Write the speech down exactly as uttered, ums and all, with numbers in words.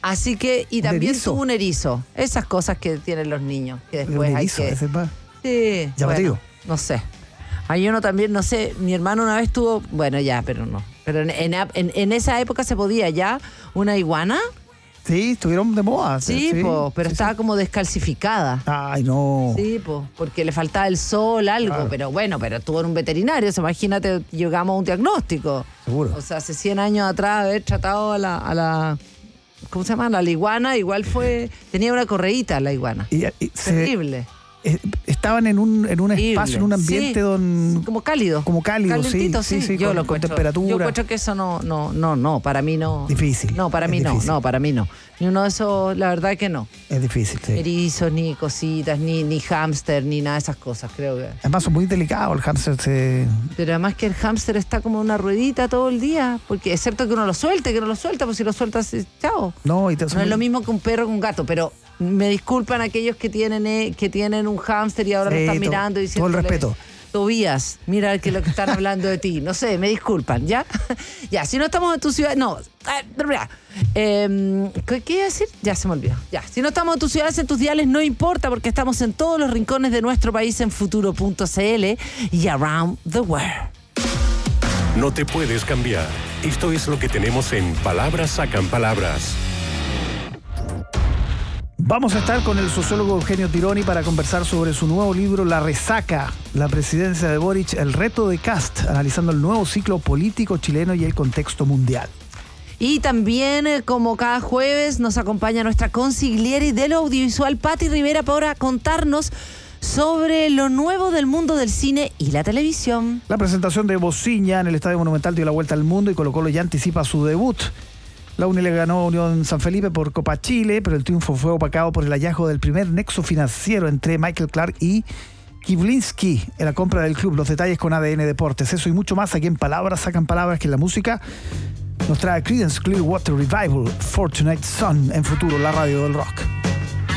Así que, y ¿Un también erizo? tuvo un erizo. Esas cosas que tienen los niños, que Un después hay erizo, que... ese es más Sí, llamativo. bueno, no sé. Hay uno también, no sé, mi hermano una vez tuvo, bueno, ya, pero no. Pero en, en, en, en esa época se podía ya una iguana. Sí, estuvieron de moda. Sí, po, pero sí, estaba sí. como descalcificada. Ay, no. Sí, po, porque le faltaba el sol, algo, Claro. pero bueno, pero estuvo en un veterinario, o sea, imagínate, llegamos a un diagnóstico. Seguro. O sea, hace cien años atrás haber tratado a la, a la ¿cómo se llama? A la iguana, igual fue, tenía una correíta la iguana. Y, y se- Terrible. eh, estaban en un, en un Terrible. espacio, en un ambiente Sí, don, como cálido. como cálido, Calentito, sí, sí, sí, yo con- lo con encuentro- temperatura. Yo encuentro que eso no, no, no, no, para mí no. Difícil, No, para es mí no, difícil. no, para mí no. Ni uno de esos, la verdad que no. es difícil. Sí. Erizos, ni cositas, ni, ni hámster, ni nada de esas cosas, creo que. Además son muy delicados, el hámster se... Pero además que el hámster está como en una ruedita todo el día, porque excepto que uno lo suelte, que no lo suelta, pues si lo sueltas, eh, chao. No, y te- No son es muy- lo mismo que un perro con un gato, pero me disculpan aquellos que tienen eh, que tienen un hámster y ahora Sí, lo están to- mirando y todo el diciéndole, respeto. Tobías, mira que lo que están hablando de ti. No sé, me disculpan, ¿ya? Ya, si no estamos en tu ciudad, no. Ah, bla. Eh, ¿Qué qué iba a decir? Ya se me olvidó. Ya, si no estamos en tus ciudades, en tus diales, no importa, porque estamos en todos los rincones de nuestro país en futuro punto c l y around the world. No te puedes cambiar. Esto es lo que tenemos en Palabras Sacan Palabras. Vamos a estar con el sociólogo Eugenio Tironi para conversar sobre su nuevo libro La Resaca, la presidencia de Boric, el reto de Kast, analizando el nuevo ciclo político chileno y el contexto mundial. Y también, eh, como cada jueves, nos acompaña nuestra consigliere de lo audiovisual, Patti Rivera, para contarnos sobre lo nuevo del mundo del cine y la televisión. La presentación de Bociña en el Estadio Monumental dio la vuelta al mundo y Colo-Colo ya anticipa su debut. La U N I le ganó a Unión San Felipe por Copa Chile, pero el triunfo fue opacado por el hallazgo del primer nexo financiero entre Michael Clark y Kiblinski en la compra del club. Los detalles con A D N Deportes. Eso y mucho más aquí en Palabras Sacan Palabras, que en la música nos trae Creedence Clearwater Revival, Fortunate Son, en Futuro, la radio del rock.